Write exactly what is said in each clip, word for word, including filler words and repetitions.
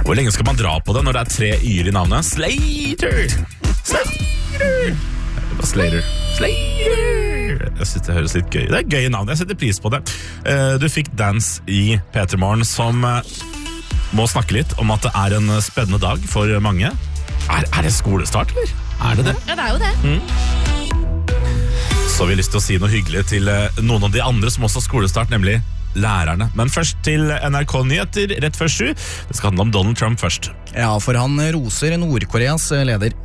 Hvor lenge skal man dra på det når det er tre yr i navnet? Slater! Slater! Slater. Slater! Jeg synes det høres litt gøy. Det er gøy navn, jeg setter pris på det. Du fikk Dance i P tre Morgen, som må snakke litt om at det er en spennende dag for mange. Er, er det skolestart, eller? Er det det? Ja, det er jo det. Mm. Så har vi lyst til å si noe hyggelig til noen av de andre som også har skolestart, nemlig lærerne. Men først til N R K Nyheter rett før sju. Det skal handle om Donald Trump først. Ja, for han roser Nord-Koreas leder.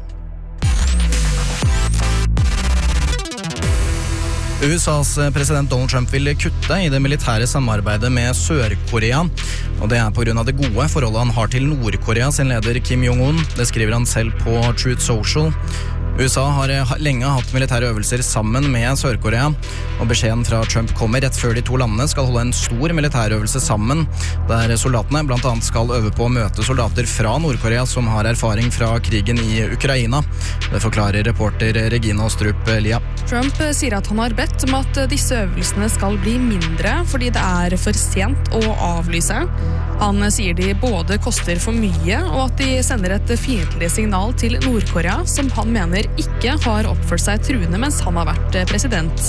U S A's president Donald Trump vil kutte i det militære samarbeidet med Sør-Korea, og det er på grunn av det gode forholdet han har til Nord-Korea sin leder Kim Jong-un. Det skriver han selv på Truth Social. U S A har lenge hatt militære øvelser sammen med Sør-Korea, og beskjeden fra Trump kommer rett før de to landene skal holde en stor militærøvelse sammen, der soldatene blant annet skal øve på å møte soldater fra Nord-Korea som har erfaring fra krigen i Ukraina. Det forklarer reporter Regina Ostrup Lia. Trump sier at han har bedt om at disse øvelsene skal bli mindre fordi det er for sent å avlyse. Han sier de både koster for mye og at de sender et fiendtlig signal til Nord-Korea, som han mener ikke har oppført seg truende mens han har vært president.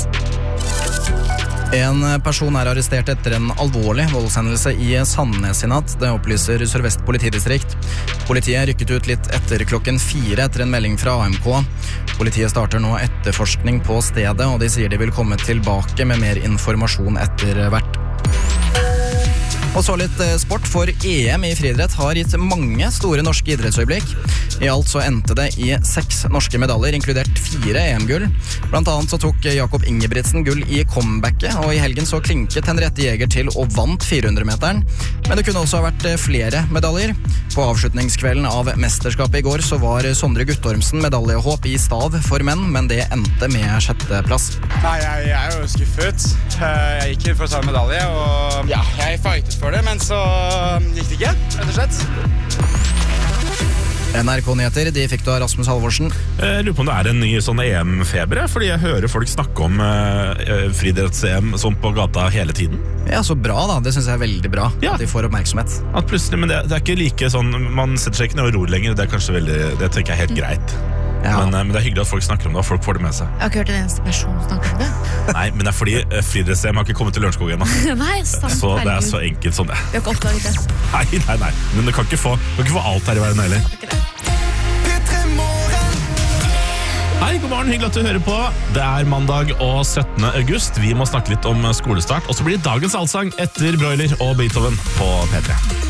En person er arrestert etter en alvorlig voldshendelse i Sandnes i natt. Det opplyser Sør-Vest politidistrikt. Politiet rykket ut litt etter klokken fire etter en melding fra A M K. Politiet starter nå etterforskning på stedet, og de sier de vil komme tilbake med mer informasjon etter hvert. Og så litt sport, for E M i friidrett har gitt mange store norske idrettsøyeblikk. I alt så endte det i seks norske medaljer, inkludert fire E M-gull. Blant annet så tok Jakob Ingebrigtsen gull i comebacket, og i helgen så klinket Henriette Jæger til og vant fire hundre meteren. Men det kunne også ha vært flere medaljer. På avslutningskvelden av mesterskapet i går så var Sondre Guttormsen medaljehåp i stav for menn, men det endte med sjetteplass. Nei, jeg, jeg er jo skuffet. Jeg gikk inn for å ta medalje, og ja, jeg fightet for det, men så gikk det ikke, rett og slett. N R K-nyheter, de fikk du av Rasmus Halvorsen. Jeg lurer på om det er en ny sånn E M-feber, fordi jeg hører folk snakke om uh, friidretts-E M sånn på gata hele tiden. Ja, så bra da, det synes jeg er veldig bra, ja. At de får oppmerksomhet. At plutselig, men det, det er ikke like sånn, man setter seg ikke ned og ror lenger, det er kanskje veldig, det tenker jeg er helt greit. Ja. Men, men det er hyggelig at folk snakker om det, og folk får det med seg. Jeg har ikke hørt en eneste person snakke om det. Nei, men det er fordi uh, friidretts-E M har ikke kommet til Lørenskog ennå. Nei, sant. Så det er så enkelt som det. Vi har ikke oppdaget det. Nei, nei, nei. Men du kan ikke få, du kan ikke få alt her i verden heller. Ikke det. Hei, god morgen, hyggelig at du hører på. Det er mandag og syttende august. Vi må snakke litt om skolestart, og så blir det dagens allsang etter Broiler og Beethoven på P tre.